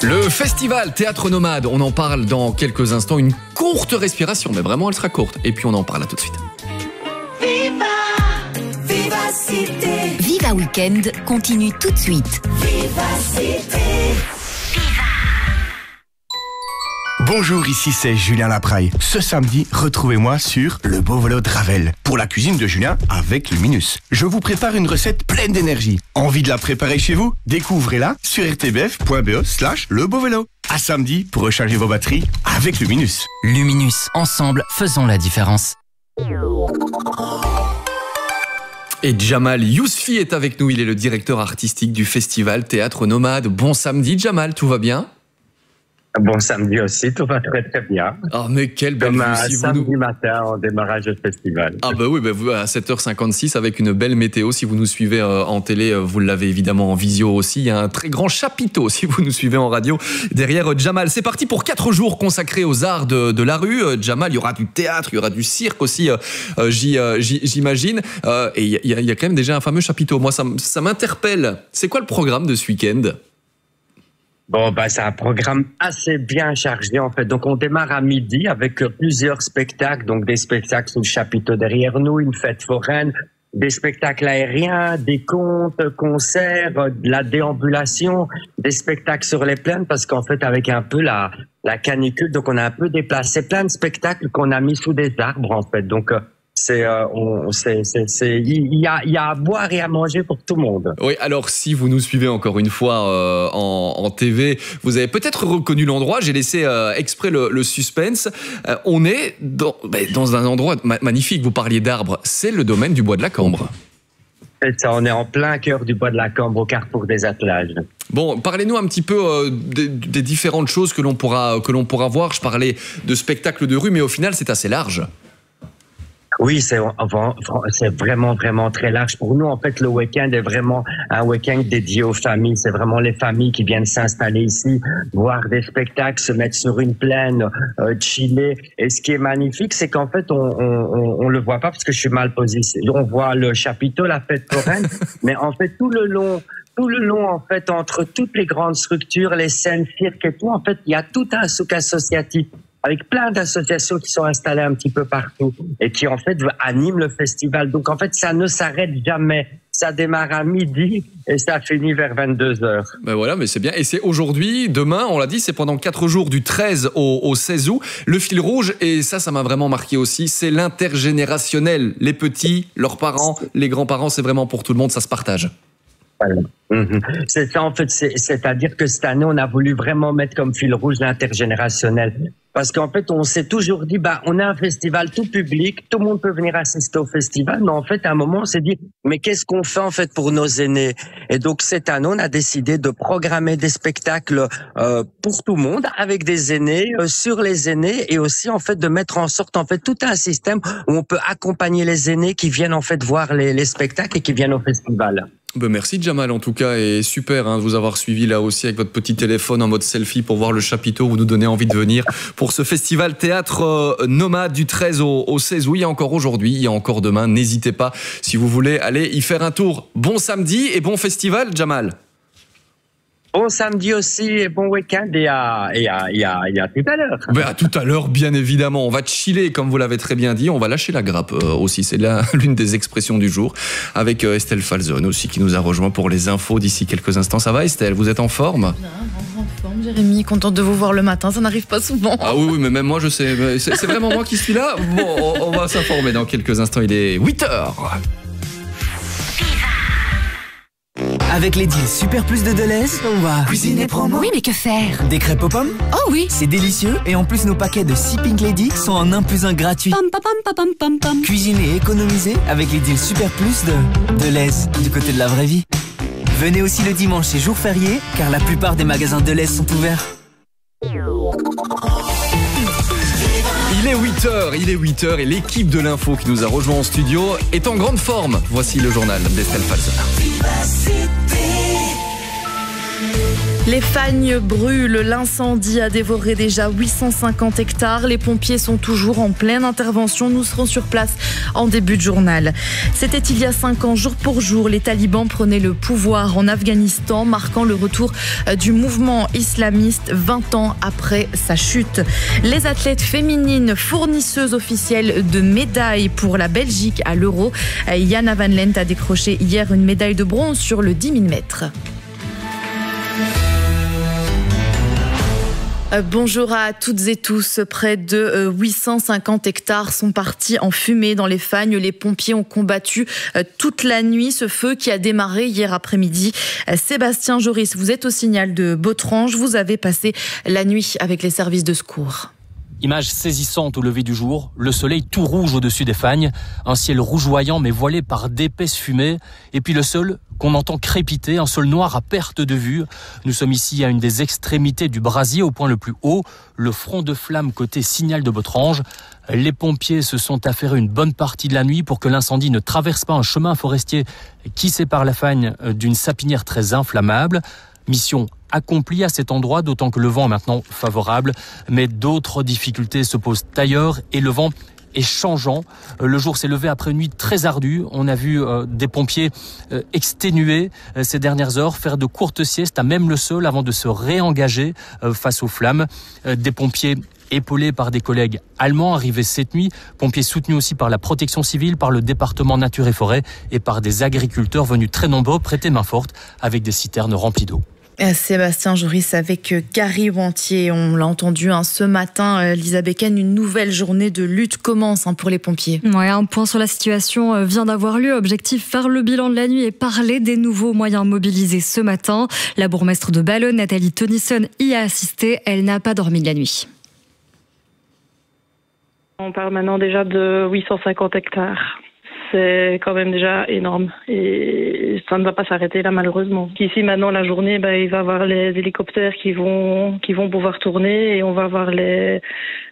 Le festival Théâtre Nomade, on en parle dans quelques instants, une courte respiration, mais vraiment elle sera courte, et puis on en parle là tout de suite. Viva, Vivacité. Viva Weekend continue tout de suite. Vivacité. Bonjour, ici c'est Julien Lapraille. Ce samedi, retrouvez-moi sur Le Beau Vélo de Ravel pour la cuisine de Julien avec Luminus. Je vous prépare une recette pleine d'énergie. Envie de la préparer chez vous? Découvrez-la sur rtbf.be/lebeauvélo. À samedi pour recharger vos batteries avec Luminus. Luminus, ensemble, faisons la différence. Et Jamal Yousfi est avec nous, il est le directeur artistique du festival Théâtre Nomade. Bon samedi Jamal, tout va bien? Bon samedi aussi, tout va très très bien. Ah mais quelle belle Comme vue, un si vous samedi nous... matin en démarrage de festival. Ah bah oui, bah vous, à 7h56 avec une belle météo, si vous nous suivez en télé, vous l'avez évidemment en visio aussi, il y a un très grand chapiteau si vous nous suivez en radio derrière Jamal. C'est parti pour 4 jours consacrés aux arts de la rue. Jamal, il y aura du théâtre, il y aura du cirque aussi, j'imagine. Et il y a quand même déjà un fameux chapiteau. Moi ça m'interpelle. C'est quoi le programme de ce week-end ? Bon, bah, c'est un programme assez bien chargé, en fait. Donc, on démarre à midi avec plusieurs spectacles. Donc, des spectacles sous le chapiteau derrière nous, une fête foraine, des spectacles aériens, des contes, concerts, de la déambulation, des spectacles sur les plaines, parce qu'en fait, avec un peu la canicule, donc on a un peu déplacé plein de spectacles qu'on a mis sous des arbres, en fait. Donc, il y a à boire et à manger pour tout le monde. Oui, alors si vous nous suivez encore une fois en TV, vous avez peut-être reconnu l'endroit. J'ai laissé exprès le suspense. On est dans un endroit magnifique. Vous parliez d'arbres. C'est le domaine du Bois de la Cambre. C'est ça, on est en plein cœur du Bois de la Cambre, au carrefour des attelages. Bon, parlez-nous un petit peu des différentes choses que l'on pourra voir. Je parlais de spectacles de rue, mais au final, c'est assez large. Oui, c'est vraiment, vraiment très large. Pour nous, en fait, le week-end est vraiment un week-end dédié aux familles. C'est vraiment les familles qui viennent s'installer ici, voir des spectacles, se mettre sur une plaine, chiller. Et ce qui est magnifique, c'est qu'en fait, on le voit pas parce que je suis mal positionné. On voit le chapiteau, la fête foraine, mais en fait, tout le long, en fait, entre toutes les grandes structures, les scènes, cirques et tout, en fait, il y a tout un souk associatif, avec plein d'associations qui sont installées un petit peu partout et qui, en fait, animent le festival. Donc, en fait, ça ne s'arrête jamais. Ça démarre à midi et ça finit vers 22h. Ben voilà, mais c'est bien. Et c'est aujourd'hui, demain, on l'a dit, c'est pendant 4 jours, du 13 au 16 août. Le fil rouge, et ça m'a vraiment marqué aussi, c'est l'intergénérationnel. Les petits, leurs parents, les grands-parents, c'est vraiment pour tout le monde, ça se partage. C'est ça, en fait, c'est-à-dire que cette année, on a voulu vraiment mettre comme fil rouge l'intergénérationnel. Parce qu'en fait, on s'est toujours dit, on a un festival tout public, tout le monde peut venir assister au festival, mais en fait, à un moment, on s'est dit, mais qu'est-ce qu'on fait, en fait, pour nos aînés? Et donc, cette année, on a décidé de programmer des spectacles, pour tout le monde, avec des aînés, sur les aînés, et aussi, en fait, de mettre en sorte, en fait, tout un système où on peut accompagner les aînés qui viennent, en fait, voir les spectacles et qui viennent au festival. Ben merci Jamal en tout cas, et super de vous avoir suivi là aussi avec votre petit téléphone en mode selfie pour voir le chapiteau. Vous nous donnez envie de venir pour ce festival Théâtre Nomade du 13 au 16 août. Il y a encore aujourd'hui, il y a encore demain. N'hésitez pas si vous voulez aller y faire un tour. Bon samedi et bon festival Jamal. Bon samedi aussi et bon week-end et à tout à l'heure. Ben à tout à l'heure, bien évidemment. On va chiller, comme vous l'avez très bien dit. On va lâcher la grappe aussi. C'est l'une des expressions du jour. Avec Estelle Falzone aussi qui nous a rejoint pour les infos d'ici quelques instants. Ça va Estelle? Vous êtes en forme? En forme, Jérémy. Contente de vous voir le matin. Ça n'arrive pas souvent. Ah oui, mais même moi je sais. C'est vraiment moi qui suis là. Bon, on va s'informer dans quelques instants. Il est 8h. Avec les deals Super Plus de Deleuze, on va Cuisiner promo. Oui, mais que faire? des crêpes aux pommes. Oh oui. C'est délicieux et en plus nos paquets de 6 Pink Lady sont en 1 + 1 gratuit. Pam pam pam pam pam pam. Cuisiner et économiser avec les deals Super Plus de Deleuze, du côté de la vraie vie. Venez aussi le dimanche et jour férié, car la plupart des magasins Deleuze sont ouverts. Il est 8h et l'équipe de l'info qui nous a rejoint en studio est en grande forme. Voici le journal d'Estelle Falzone. Les fagnes brûlent, l'incendie a dévoré déjà 850 hectares. Les pompiers sont toujours en pleine intervention. Nous serons sur place en début de journal. C'était il y a 5 ans, jour pour jour, les talibans prenaient le pouvoir en Afghanistan, marquant le retour du mouvement islamiste 20 ans après sa chute. Les athlètes féminines, fournisseuses officielles de médailles pour la Belgique à l'Euro. Jana Van Lent a décroché hier une médaille de bronze sur le 10 000 mètres. Bonjour à toutes et tous. Près de 850 hectares sont partis en fumée dans les fagnes. Les pompiers ont combattu toute la nuit ce feu qui a démarré hier après-midi. Sébastien Joris, vous êtes au signal de Botrange. Vous avez passé la nuit avec les services de secours. Image saisissante au lever du jour, le soleil tout rouge au-dessus des fagnes, un ciel rougeoyant mais voilé par d'épaisses fumées, et puis le sol qu'on entend crépiter, un sol noir à perte de vue. Nous sommes ici à une des extrémités du brasier, au point le plus haut, le front de flamme côté signal de Botrange. Les pompiers se sont affairés une bonne partie de la nuit pour que l'incendie ne traverse pas un chemin forestier qui sépare la fagne d'une sapinière très inflammable. Mission accomplie à cet endroit, d'autant que le vent est maintenant favorable, mais d'autres difficultés se posent ailleurs et le vent est changeant. Le jour s'est levé après une nuit très ardue. On a vu des pompiers exténués ces dernières heures, faire de courtes siestes à même le sol avant de se réengager face aux flammes. Des pompiers épaulés par des collègues allemands arrivés cette nuit, pompiers soutenus aussi par la protection civile, par le département nature et forêt et par des agriculteurs venus très nombreux prêter main forte avec des citernes remplies d'eau. Sébastien Joris avec Gary Wantier. On l'a entendu ce matin, Lisa Becken, une nouvelle journée de lutte commence pour les pompiers. Ouais, un point sur la situation vient d'avoir lieu. Objectif, faire le bilan de la nuit et parler des nouveaux moyens mobilisés ce matin. La bourgmestre de Ballon, Nathalie Tonnisson, y a assisté. Elle n'a pas dormi de la nuit. On parle maintenant déjà de 850 hectares. C'est quand même déjà énorme et ça ne va pas s'arrêter là malheureusement. Ici maintenant la journée, il va y avoir les hélicoptères qui vont pouvoir tourner et on va avoir les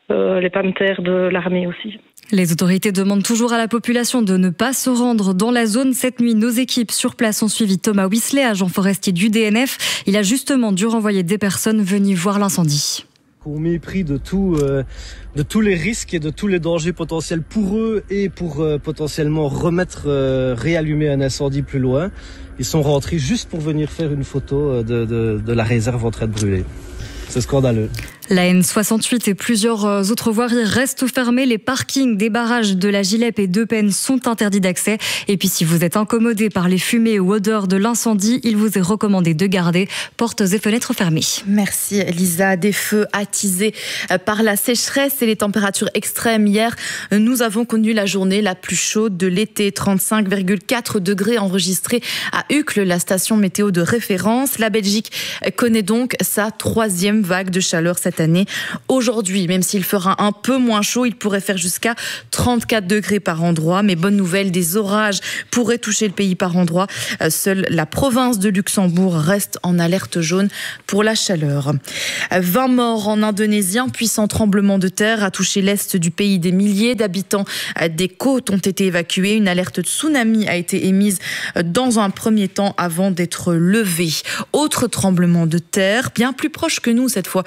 PAMTER de l'armée aussi. Les autorités demandent toujours à la population de ne pas se rendre dans la zone. Cette nuit, nos équipes sur place ont suivi Thomas Whistler, agent forestier du DNF. Il a justement dû renvoyer des personnes venues voir l'incendie. Au mépris de tous les risques et de tous les dangers potentiels pour eux et pour potentiellement réallumer un incendie plus loin, ils sont rentrés juste pour venir faire une photo de la réserve en train de brûler. C'est scandaleux. La N68 et plusieurs autres voiries restent fermées. Les parkings des barrages de la Gilep et d'Eupen sont interdits d'accès. Et puis si vous êtes incommodé par les fumées ou odeurs de l'incendie, il vous est recommandé de garder portes et fenêtres fermées. Merci Lisa. Des feux attisés par la sécheresse et les températures extrêmes. Hier, nous avons connu la journée la plus chaude de l'été. 35,4 degrés enregistrés à Uccle, la station météo de référence. La Belgique connaît donc sa 3e vague de chaleur cette année. Aujourd'hui, même s'il fera un peu moins chaud, il pourrait faire jusqu'à 34 degrés par endroit. Mais bonne nouvelle, des orages pourraient toucher le pays par endroit. Seule la province de Luxembourg reste en alerte jaune pour la chaleur. 20 morts en Indonésie. Un puissant tremblement de terre a touché l'est du pays. Des milliers d'habitants des côtes ont été évacués. Une alerte tsunami a été émise dans un premier temps avant d'être levée. Autre tremblement de terre, bien plus proche que nous cette fois,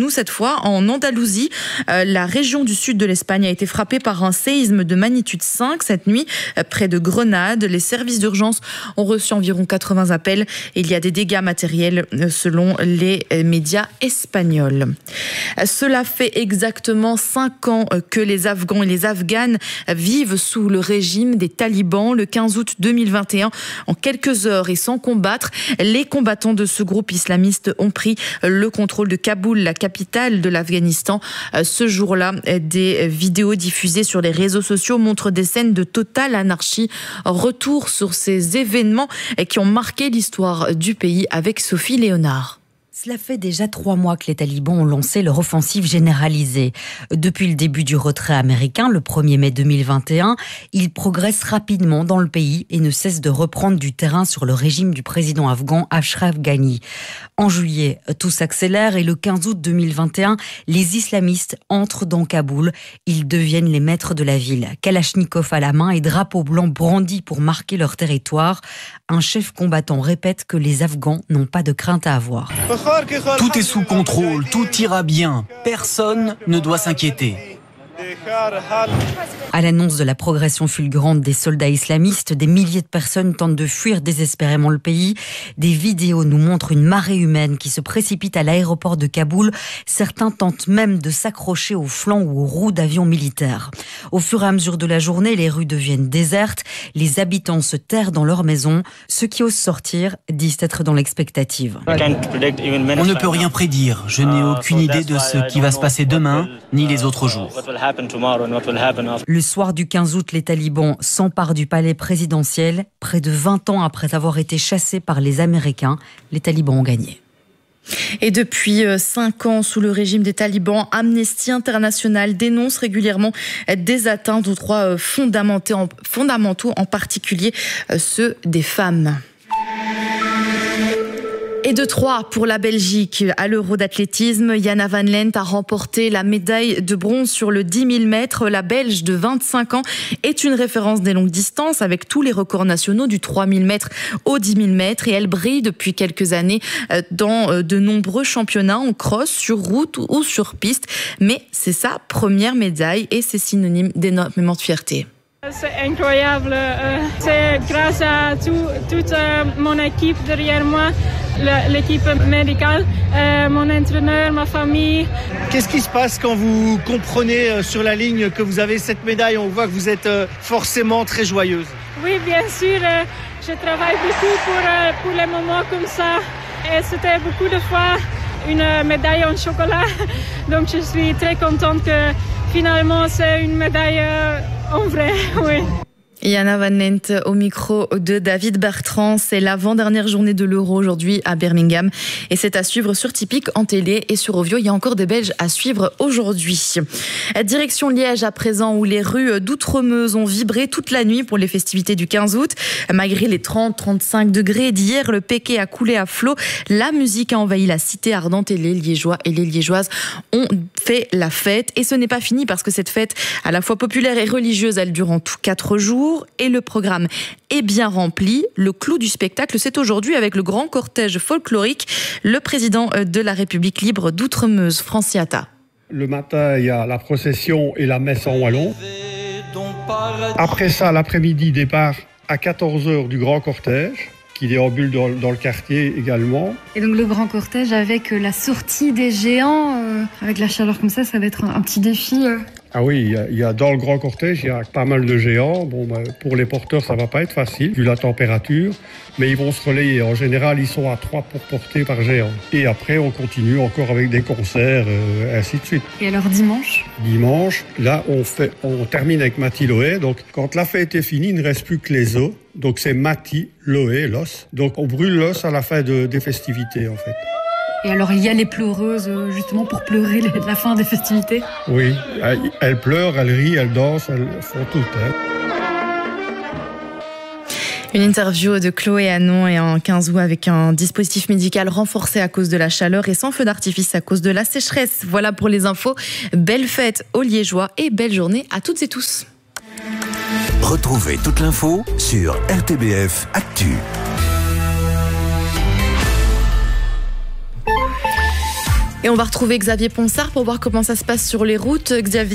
en Andalousie. La région du sud de l'Espagne a été frappée par un séisme de magnitude 5 cette nuit, près de Grenade. Les services d'urgence ont reçu environ 80 appels et il y a des dégâts matériels selon les médias espagnols. Cela fait exactement 5 ans que les Afghans et les Afghanes vivent sous le régime des talibans. Le 15 août 2021, en quelques heures et sans combattre, les combattants de ce groupe islamiste ont pris le contrôle de Kaboul, la capitale de l'Afghanistan. Ce jour-là, des vidéos diffusées sur les réseaux sociaux montrent des scènes de totale anarchie. Retour sur ces événements qui ont marqué l'histoire du pays avec Sophie Léonard. Cela fait déjà 3 mois que les talibans ont lancé leur offensive généralisée. Depuis le début du retrait américain, le 1er mai 2021, ils progressent rapidement dans le pays et ne cessent de reprendre du terrain sur le régime du président afghan Ashraf Ghani. En juillet, tout s'accélère et le 15 août 2021, les islamistes entrent dans Kaboul. Ils deviennent les maîtres de la ville. Kalachnikov à la main et drapeau blanc brandis pour marquer leur territoire. Un chef combattant répète que les Afghans n'ont pas de crainte à avoir. Tout est sous contrôle, tout ira bien. Personne ne doit s'inquiéter. À l'annonce de la progression fulgurante des soldats islamistes, des milliers de personnes tentent de fuir désespérément le pays. Des vidéos nous montrent une marée humaine qui se précipite à l'aéroport de Kaboul. Certains tentent même de s'accrocher aux flancs ou aux roues d'avions militaires. Au fur et à mesure de la journée, les rues deviennent désertes. Les habitants se terrent dans leurs maisons. Ceux qui osent sortir disent être dans l'expectative. On ne peut rien prédire. Je n'ai aucune idée de ce qui va se passer demain, ni les autres jours. Le soir du 15 août, les talibans s'emparent du palais présidentiel. Près de 20 ans après avoir été chassés par les Américains, les talibans ont gagné. Et depuis 5 ans, sous le régime des talibans, Amnesty International dénonce régulièrement des atteintes aux droits fondamentaux, en particulier ceux des femmes. Et de 3 pour la Belgique. À l'Euro d'athlétisme, Jana Van Lent a remporté la médaille de bronze sur le 10 000 mètres. La Belge de 25 ans est une référence des longues distances avec tous les records nationaux du 3 000 mètres au 10 000 mètres. Et elle brille depuis quelques années dans de nombreux championnats en cross, sur route ou sur piste. Mais c'est sa première médaille et c'est synonyme d'énormément de fierté. C'est incroyable. C'est grâce à toute mon équipe derrière moi, l'équipe médicale, mon entraîneur, ma famille. Qu'est-ce qui se passe quand vous comprenez sur la ligne que vous avez cette médaille? On voit que vous êtes forcément très joyeuse. Oui, bien sûr. Je travaille beaucoup pour les moments comme ça. Et c'était beaucoup de fois une médaille en chocolat. Donc je suis très contente que finalement c'est une médaille en vrai. Oui. Jana Van Lent au micro de David Bertrand. C'est l'avant-dernière journée de l'Euro aujourd'hui à Birmingham. Et c'est à suivre sur Tipeee, en télé et sur Ovio. Il y a encore des Belges à suivre aujourd'hui. Direction Liège à présent, où les rues d'Outremeuse ont vibré toute la nuit pour les festivités du 15 août. Malgré les 30-35 degrés d'hier, le Péquet a coulé à flot. La musique a envahi la cité ardente et les Liégeois et les Liégeoises ont fait la fête. Et ce n'est pas fini parce que cette fête, à la fois populaire et religieuse, elle dure en tout 4 jours. Et le programme est bien rempli. Le clou du spectacle, c'est aujourd'hui avec le grand cortège folklorique, le président de la République libre d'Outremeuse, Franciata. Le matin, il y a la procession et la messe en wallon. Après ça, l'après-midi, départ à 14h du grand cortège, qui déambule dans le quartier également. Et donc le grand cortège avec la sortie des géants, avec la chaleur comme ça va être un petit défi. Ah oui, il y a dans le grand cortège, il y a pas mal de géants. Bon, pour les porteurs, ça va pas être facile, vu la température, mais ils vont se relayer. En général, ils sont à 3 pour porter par géant. Et après, on continue encore avec des concerts, ainsi de suite. Et alors dimanche ? Dimanche, là, on termine avec Mati Loé. Donc, quand la fête est finie, il ne reste plus que les os. Donc, c'est Mati Loé, l'os. Donc, on brûle l'os à la fin des festivités, en fait. Et alors, il y a les pleureuses, justement, pour pleurer la fin des festivités? Oui, elles pleurent, elles rient, elles dansent, elles font tout. Une interview de Chloé Hanon et en 15 août avec un dispositif médical renforcé à cause de la chaleur et sans feu d'artifice à cause de la sécheresse. Voilà pour les infos. Belle fête aux Liégeois et belle journée à toutes et tous. Retrouvez toute l'info sur RTBF Actu. Et on va retrouver Xavier Ponsard pour voir comment ça se passe sur les routes. Xavier.